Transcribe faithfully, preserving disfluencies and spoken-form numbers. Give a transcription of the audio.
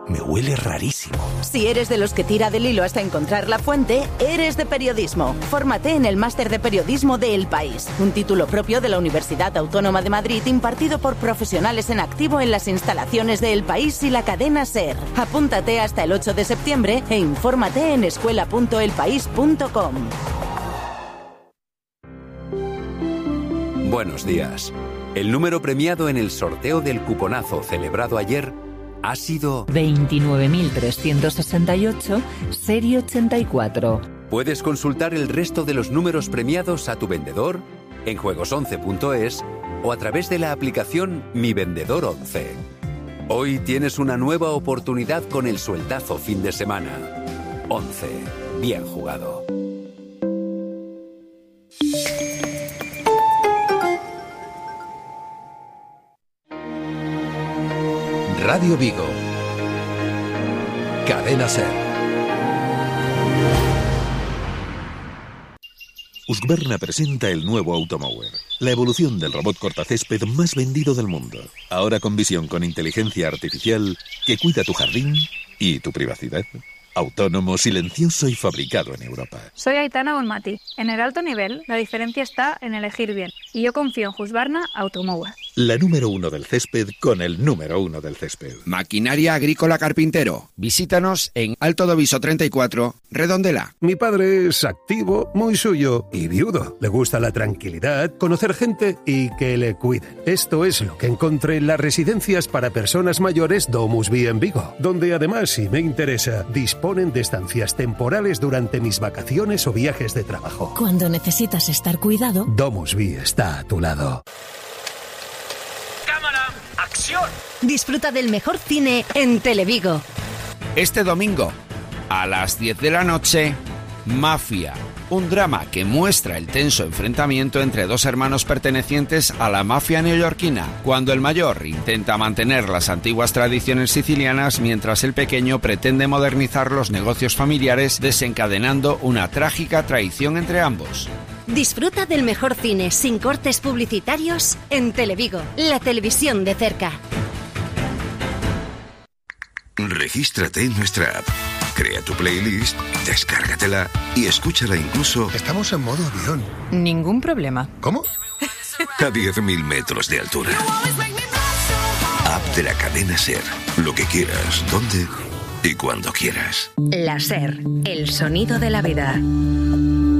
me huele rarísimo. Si eres de los que tira del hilo hasta encontrar la fuente, eres de periodismo. Fórmate en el Máster de Periodismo de El País, un título propio de la Universidad Autónoma de Madrid impartido por profesionales en activo en las instalaciones de El País y la cadena SER. Apúntate hasta el ocho de septiembre e infórmate en escuela punto el país punto com. Buenos días. El número premiado en el sorteo del cuponazo celebrado ayer ha sido veintinueve mil trescientos sesenta y ocho, serie ochenta y cuatro. Puedes consultar el resto de los números premiados a tu vendedor en juegos once punto es o a través de la aplicación Mi Vendedor once. Hoy tienes una nueva oportunidad con el sueldazo fin de semana. once. Bien jugado. Radio Vigo. Cadena SER. Husqvarna presenta el nuevo Automower, la evolución del robot cortacésped más vendido del mundo. Ahora con visión con inteligencia artificial que cuida tu jardín y tu privacidad. Autónomo, silencioso y fabricado en Europa. Soy Aitana Bonmati. En el alto nivel, la diferencia está en elegir bien. Y yo confío en Husqvarna Automower. La número uno del césped con el número uno del césped. Maquinaria Agrícola Carpintero. Visítanos en Alto do Viso treinta y cuatro, Redondela. Mi padre es activo, muy suyo y viudo. Le gusta la tranquilidad, conocer gente y que le cuiden. Esto es lo que encontré en las residencias para personas mayores Domusvi en Vigo, donde además, si me interesa, disponen de estancias temporales durante mis vacaciones o viajes de trabajo. Cuando necesitas estar cuidado, Domusvi está a tu lado. ¡Acción! Disfruta del mejor cine en Televigo. Este domingo, a las diez de la noche, Mafia, un drama que muestra el tenso enfrentamiento entre dos hermanos pertenecientes a la mafia neoyorquina, cuando el mayor intenta mantener las antiguas tradiciones sicilianas mientras el pequeño pretende modernizar los negocios familiares, desencadenando una trágica traición entre ambos. Disfruta del mejor cine sin cortes publicitarios en Televigo, la televisión de cerca. Regístrate en nuestra app. Crea tu playlist, descárgatela y escúchala incluso... Estamos en modo avión. Ningún problema. ¿Cómo? A diez mil metros de altura. App de la cadena SER. Lo que quieras, donde y cuando quieras. La SER, el sonido de la vida.